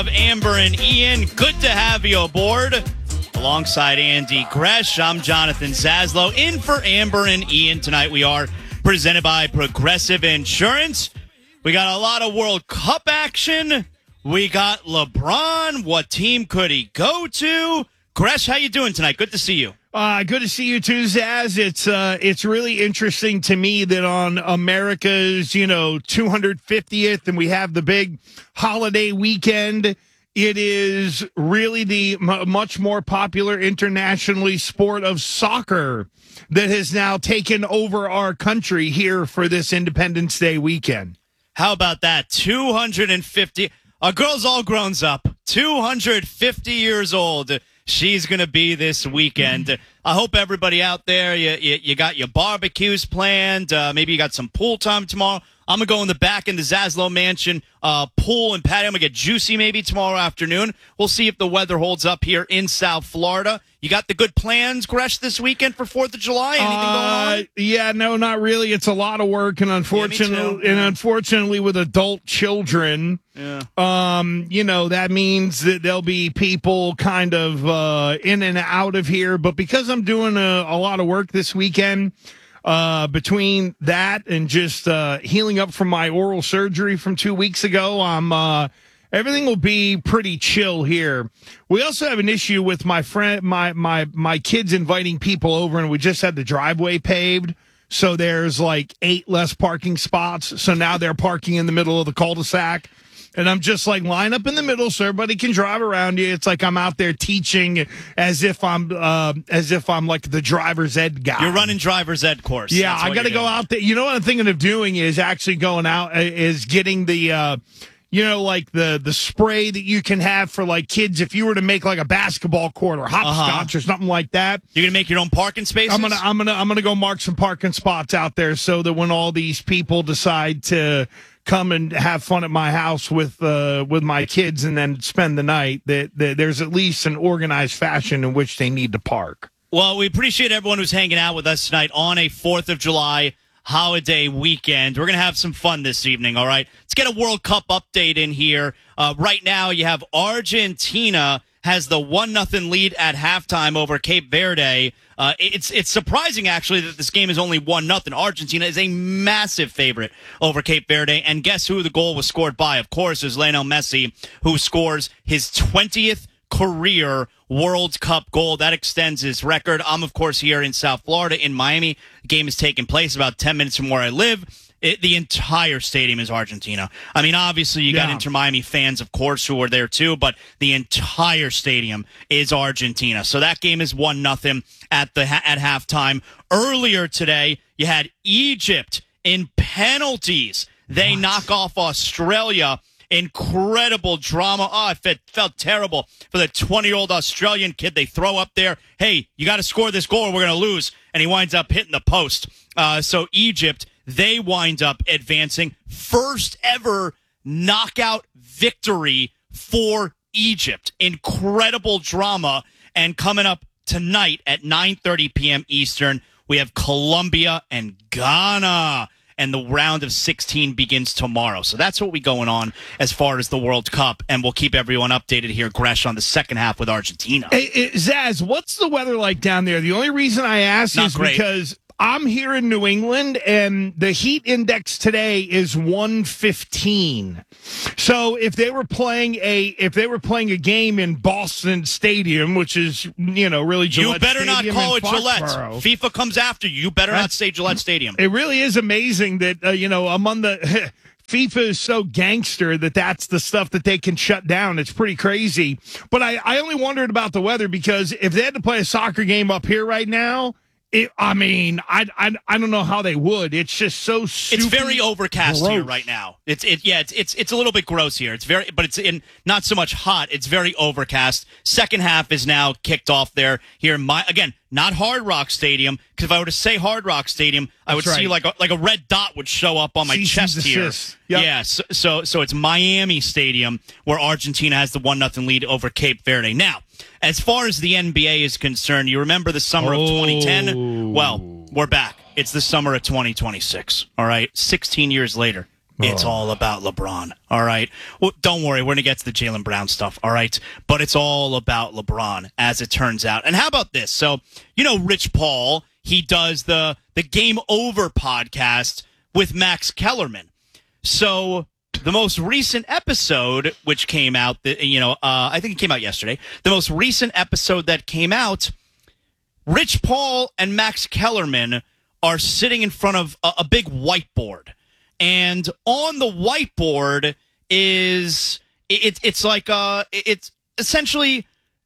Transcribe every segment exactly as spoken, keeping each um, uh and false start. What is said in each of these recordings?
Of Amber and Ian, good to have you aboard. Alongside Andy Gresh, I'm Jonathan Zaslow. In for Amber and Ian tonight. We are presented by Progressive Insurance. We got a lot of World Cup action. We got LeBron. What team could he go to? Gresh, how you doing tonight? Good to see you. Uh, good to see you too, Zaz. It's uh, it's really interesting to me that on America's, you know, two hundred fiftieth, and we have the big holiday weekend, it is really the m- much more popular internationally sport of soccer that has now taken over our country here for this Independence Day weekend. How about that? two hundred fifty. Our girl's all grown up. two hundred fifty years old. She's going to be this weekend. I hope everybody out there, you, you, you got your barbecues planned. Uh, maybe you got some pool time tomorrow. I'm going to go in the back in the Zaslow Mansion uh, pool and patio. I'm going to get juicy maybe tomorrow afternoon. We'll see if the weather holds up here in South Florida. You got the good plans, Gresh, this weekend for fourth of July? Anything uh, going on? Yeah, no, not really. It's a lot of work, and unfortunately, yeah, and unfortunately, with adult children, yeah. um, you know, that means that there'll be people kind of uh, in and out of here. But because I'm doing a, a lot of work this weekend, uh, between that and just uh, healing up from my oral surgery from two weeks ago, I'm. Uh, Everything will be pretty chill here. We also have an issue with my friend, my my my kids inviting people over, and we just had the driveway paved, so there's like eight less parking spots. So now they're parking in the middle of the cul-de-sac, and I'm just like, line up in the middle so everybody can drive around you. It's like I'm out there teaching as if I'm uh, as if I'm like the driver's ed guy. You're running driver's ed course. Yeah, I got to go out there. You know what I'm thinking of doing is actually going out uh, is getting the. Uh, You know, like the the spray that you can have for like kids if you were to make like a basketball court or hopscotch uh-huh. or something like that. You're gonna make your own parking spaces? I'm gonna I'm gonna I'm gonna go mark some parking spots out there so that when all these people decide to come and have fun at my house with uh, with my kids and then spend the night, that, that there's at least an organized fashion in which they need to park. Well, we appreciate everyone who's hanging out with us tonight on a fourth of July holiday weekend. We're going to have some fun this evening, all right? Let's get a World Cup update in here. Uh, right now, you have Argentina has the one nothing lead at halftime over Cape Verde. Uh, it's it's surprising, actually, that this game is only one nothing. Argentina is a massive favorite over Cape Verde. And guess who the goal was scored by? Of course, is Lionel Messi, who scores his twentieth career World Cup goal. That extends his record. I'm, of course, here in South Florida in Miami. The game is taking place about ten minutes from where I live. It, the entire stadium is Argentina. I mean, obviously, you got yeah. Inter Miami fans, of course, who are there too, but the entire stadium is Argentina. So that game is one nothing at the at halftime. Earlier today, you had Egypt in penalties. They what? knock off Australia. Incredible drama. Oh, it felt, felt terrible for the twenty-year-old Australian kid. They throw up there, hey, you got to score this goal or we're going to lose. And he winds up hitting the post. Uh, so Egypt, they wind up advancing. First ever knockout victory for Egypt. Incredible drama. And coming up tonight at nine thirty p.m. Eastern, we have Colombia and Ghana. And the round of sixteen begins tomorrow. So that's what we going on as far as the World Cup. And we'll keep everyone updated here, Gresh, on the second half with Argentina. Hey, hey, Zaz, what's the weather like down there? The only reason I ask Not is great. because I'm here in New England, and the heat index today is one fifteen. So if they were playing a if they were playing a game in Boston Stadium, which is, you know, really Gillette You better Stadium not call it in Gillette. Foxborough. FIFA comes after you. You better That's, not say Gillette Stadium. It really is amazing that, uh, you know, among the FIFA is so gangster that that's the stuff that they can shut down. It's pretty crazy. But I, I only wondered about the weather because if they had to play a soccer game up here right now, It, I mean, I, I I don't know how they would. It's just so super. It's very overcast gross. here right now. It's it yeah. It's it's it's a little bit gross here. It's very, but it's in not so much hot. It's very overcast. Second half is now kicked off there here. In my again, not Hard Rock Stadium, because if I were to say Hard Rock Stadium, I would That's see right. like a, like a red dot would show up on my Cease chest and here. desist. Yep. Yeah. So, so so it's Miami Stadium where Argentina has the one nothing lead over Cape Verde. Now, as far as the N B A is concerned, you remember the summer oh. of twenty ten? Well, we're back. It's the summer of twenty twenty-six. All right, sixteen years later. It's all about LeBron, all right? Well, don't worry, we're going to get to the Jaylen Brown stuff, all right? But it's all about LeBron, as it turns out. And how about this? So, you know Rich Paul, he does the, the Game Over podcast with Max Kellerman. So the most recent episode, which came out, you know, uh, I think it came out yesterday, the most recent episode that came out, Rich Paul and Max Kellerman are sitting in front of a, a big whiteboard. And on the whiteboard is it, it's like uh it's essentially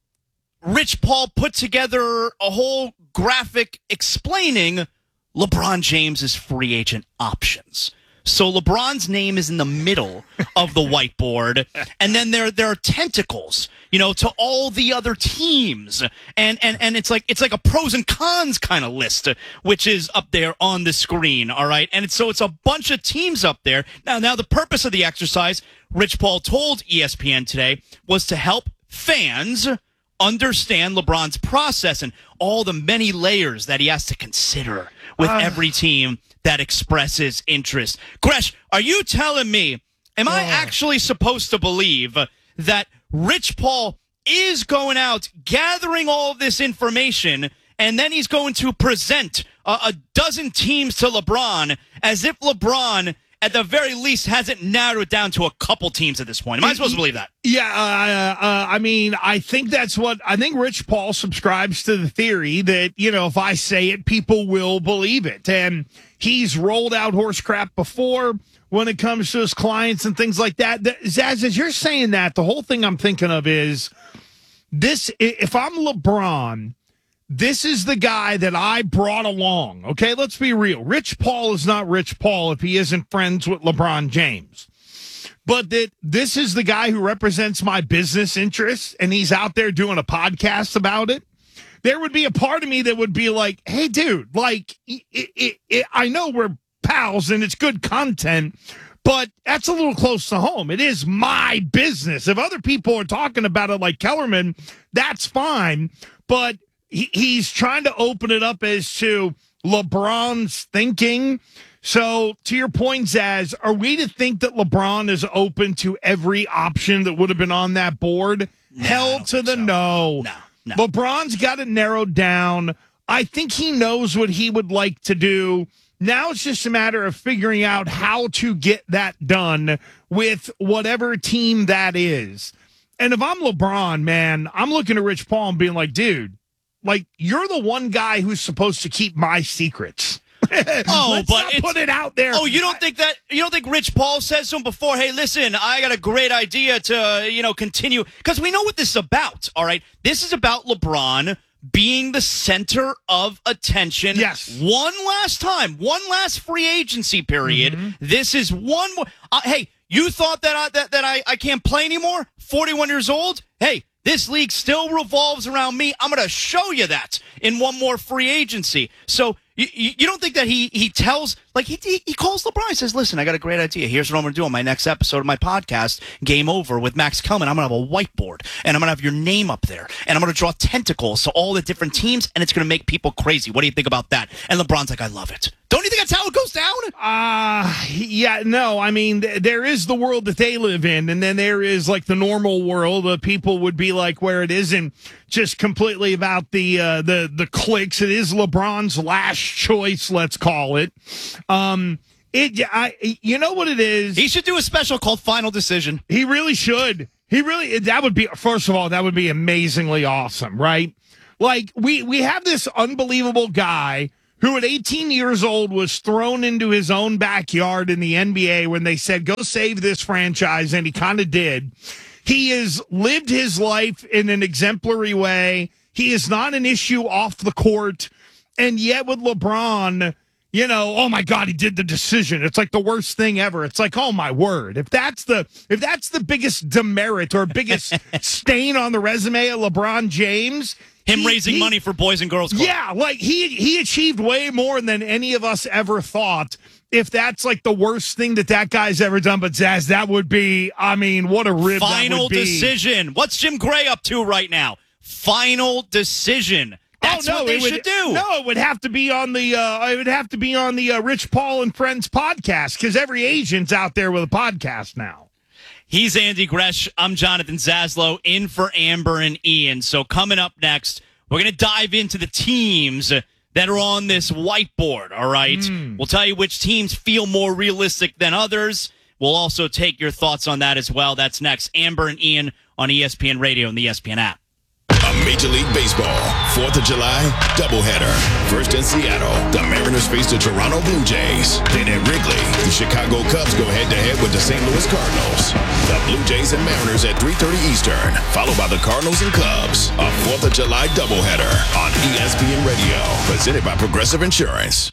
Rich Paul put together a whole graphic explaining LeBron James's free agent options. So LeBron's name is in the middle of the whiteboard, and then there there are tentacles, you know, to all the other teams, and and and it's like it's like a pros and cons kind of list, which is up there on the screen. All right, and it's, so it's a bunch of teams up there. Now, now the purpose of the exercise, Rich Paul told E S P N today, was to help fans understand LeBron's process and all the many layers that he has to consider with uh. every team that expresses interest. Gresh, are you telling me, am I actually supposed to believe that Rich Paul is going out gathering all of this information and then he's going to present a, a dozen teams to LeBron as if LeBron, at the very least, hasn't narrowed down to a couple teams at this point? Am I supposed to believe that? Yeah, uh, uh, I mean, I think that's what, I think Rich Paul subscribes to the theory that, you know, if I say it, people will believe it. And he's rolled out horse crap before when it comes to his clients and things like that. Zaz, as you're saying that, the whole thing I'm thinking of is this, if I'm LeBron, this is the guy that I brought along. Okay, let's be real. Rich Paul is not Rich Paul if he isn't friends with LeBron James. But that this is the guy who represents my business interests, and he's out there doing a podcast about it. There would be a part of me that would be like, hey, dude, like, it, it, it, I know we're pals and it's good content, but that's a little close to home. It is my business. If other people are talking about it like Kellerman, that's fine. But he, he's trying to open it up as to LeBron's thinking. So to your point, Zaz, are we to think that LeBron is open to every option that would have been on that board? No, Hell to the so. no. No. No. LeBron's got it narrowed down. I think he knows what he would like to do. Now it's just a matter of figuring out how to get that done with whatever team that is. And if I'm LeBron, man, I'm looking at Rich Paul and being like, dude, like, you're the one guy who's supposed to keep my secrets. Oh, Let's but not it's, put it out there. Oh, you don't think that? You don't think Rich Paul says to him before? Hey, listen, I got a great idea to, you know, continue, because we know what this is about. All right, this is about LeBron being the center of attention. Yes, one last time, one last free agency period. Mm-hmm. This is one more. Uh, hey, you thought that I, that that I, I can't play anymore? forty-one years old. Hey. This league still revolves around me. I'm going to show you that in one more free agency. So you, you don't think that he he tells, like, he he calls LeBron and says, listen, I got a great idea. Here's what I'm going to do on my next episode of my podcast, Game Over with Max Kellerman. I'm going to have a whiteboard, and I'm going to have your name up there, and I'm going to draw tentacles to all the different teams, and it's going to make people crazy. What do you think about that? And LeBron's like, I love it. Don't you think that's how it goes down? Uh, yeah, no, I mean, th- there is the world that they live in, and then there is, like, the normal world of people would be like where it isn't just completely about the uh, the the clicks. It is LeBron's last choice, let's call it. Um, it, I, you know what it is? He should do a special called Final Decision. He really should. He really, that would be, first of all, that would be amazingly awesome, right? Like, we, we have this unbelievable guy who at eighteen years old was thrown into his own backyard in the N B A when they said, go save this franchise, and he kind of did. He has lived his life in an exemplary way. He is not an issue off the court. And yet with LeBron, you know, oh my God, he did the decision. It's like the worst thing ever. It's like, oh my word. If that's the if that's the biggest demerit or biggest stain on the resume of LeBron James, him he, raising he, money for Boys and Girls Club. Yeah, like he he achieved way more than any of us ever thought. If that's like the worst thing that that guy's ever done, but Zaz, that would be, I mean, what a rib Final that would be. Decision. What's Jim Gray up to right now? Final Decision. That's oh, no, what they it would, should do. No, it would have to be on the. Uh, it would have to be on the uh, Rich Paul and Friends podcast because every agent's out there with a podcast now. He's Andy Gresh. I'm Jonathan Zaslow, in for Amber and Ian. So coming up next, we're going to dive into the teams that are on this whiteboard, all right? Mm. We'll tell you which teams feel more realistic than others. We'll also take your thoughts on that as well. That's next. Amber and Ian on E S P N Radio and the E S P N app. A Major League Baseball, fourth of July doubleheader. First in Seattle, the Mariners face the Toronto Blue Jays. Then at Wrigley, the Chicago Cubs go head-to-head with the Saint Louis Cardinals. The Blue Jays and Mariners at three thirty Eastern, followed by the Cardinals and Cubs. A fourth of July doubleheader on E S P N Radio, presented by Progressive Insurance.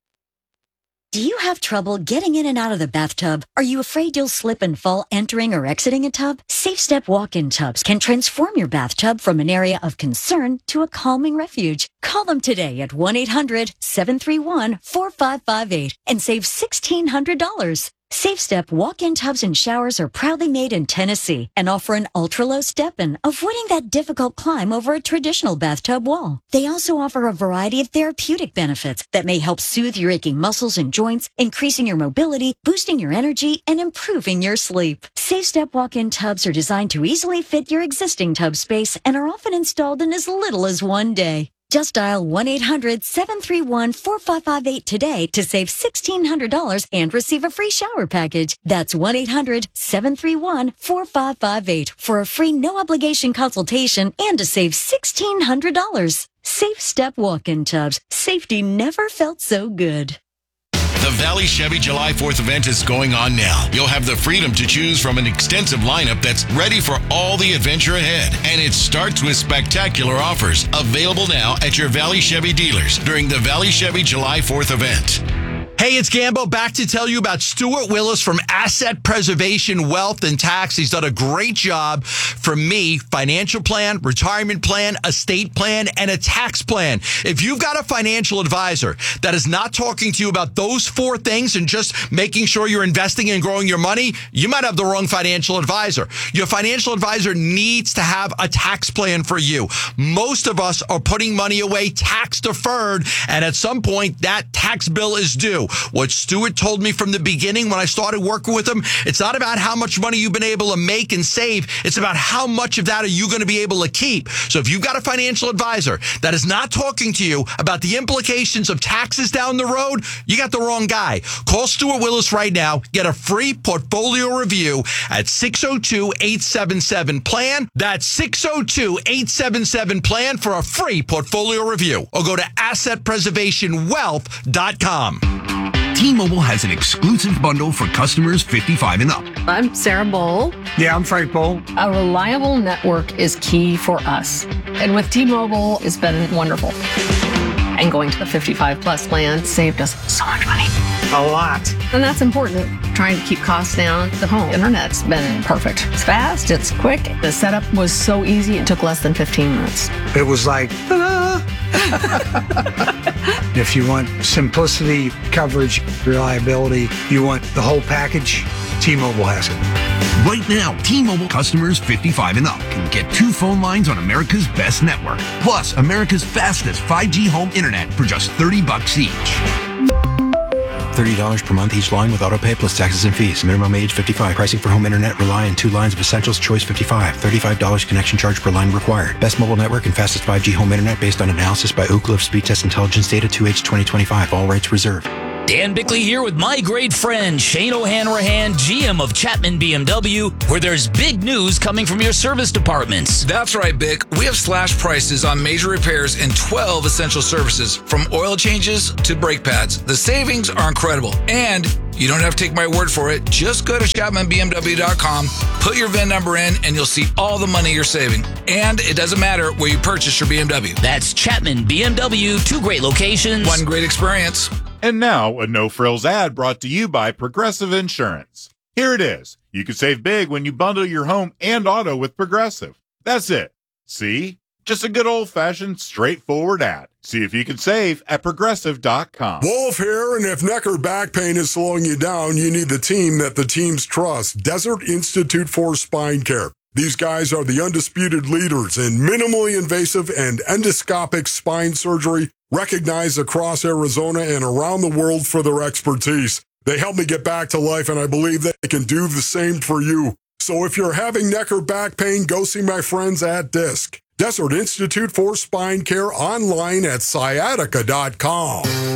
Do you have trouble getting in and out of the bathtub? Are you afraid you'll slip and fall entering or exiting a tub? Safe Step walk-in tubs can transform your bathtub from an area of concern to a calming refuge. Call them today at one eight hundred seven three one four five five eight and save sixteen hundred dollars. Safe Step walk-in tubs and showers are proudly made in Tennessee and offer an ultra-low step-in, avoiding that difficult climb over a traditional bathtub wall. They also offer a variety of therapeutic benefits that may help soothe your aching muscles and joints, increasing your mobility, boosting your energy, and improving your sleep. Safe Step walk-in tubs are designed to easily fit your existing tub space and are often installed in as little as one day. Just dial one eight hundred seven three one four five five eight today to save sixteen hundred dollars and receive a free shower package. That's one eight hundred seven three one four five five eight for a free no-obligation consultation and to save sixteen hundred dollars. Safe Step walk-in tubs. Safety never felt so good. The Valley Chevy July fourth event is going on now. You'll have the freedom to choose from an extensive lineup that's ready for all the adventure ahead. And it starts with spectacular offers available now at your Valley Chevy dealers during the Valley Chevy July fourth event. Hey, it's Gambo, back to tell you about Stuart Willis from Asset Preservation Wealth and Tax. He's done a great job for me. Financial plan, retirement plan, estate plan, and a tax plan. If you've got a financial advisor that is not talking to you about those four things and just making sure you're investing and growing your money, you might have the wrong financial advisor. Your financial advisor needs to have a tax plan for you. Most of us are putting money away tax deferred, and at some point that tax bill is due. What Stuart told me from the beginning when I started working with him, it's not about how much money you've been able to make and save. It's about how much of that are you going to be able to keep. So if you've got a financial advisor that is not talking to you about the implications of taxes down the road, you got the wrong guy. Call Stuart Willis right now. Get a free portfolio review at six oh two, eight seven seven, PLAN. That's six oh two, eight seven seven, PLAN for a free portfolio review. Or go to asset preservation wealth dot com. T-Mobile has an exclusive bundle for customers fifty-five and up. I'm Sarah Bowl. Yeah, I'm Frank Bowl. A reliable network is key for us. And with T-Mobile, it's been wonderful. And going to the fifty-five plus plan saved us so much money. A lot. And that's important. Trying to keep costs down. The home internet's been perfect. It's fast, it's quick. The setup was so easy, it took less than fifteen minutes. It was like, ta-da! If you want simplicity, coverage, reliability, you want the whole package, T-Mobile has it. Right now, T-Mobile customers fifty-five and up can get two phone lines on America's best network, plus America's fastest five G home internet for just thirty bucks each. thirty dollars per month each line with autopay plus taxes and fees. Minimum age fifty-five. Pricing for home internet rely on two lines of essentials. Choice fifty-five. thirty-five dollars connection charge per line required. Best mobile network and fastest five G home internet based on analysis by Ookla of Speed Test Intelligence data two H twenty twenty-five. All rights reserved. Dan Bickley here with my great friend Shane O'Hanrahan, G M of Chapman B M W, where there's big news coming from your service departments. That's right, Bick. We have slash prices on major repairs and twelve essential services, from oil changes to brake pads. The savings are incredible, and you don't have to take my word for it. Just go to chapman b m w dot com, put your V I N number in, and you'll see all the money you're saving. And it doesn't matter where you purchase your B M W. That's Chapman B M W, two great locations. One great experience. And now, a no-frills ad brought to you by Progressive Insurance. Here it is. You can save big when you bundle your home and auto with Progressive. That's it. See? Just a good old-fashioned, straightforward ad. See if you can save at progressive dot com. Wolf here, and if neck or back pain is slowing you down, you need the team that the teams trust. Desert Institute for Spine Care. These guys are the undisputed leaders in minimally invasive and endoscopic spine surgery, recognized across Arizona and around the world for their expertise. They helped me get back to life, and I believe they can do the same for you. So if you're having neck or back pain, go see my friends at DISC. Desert Institute for Spine Care, online at sciatica dot com.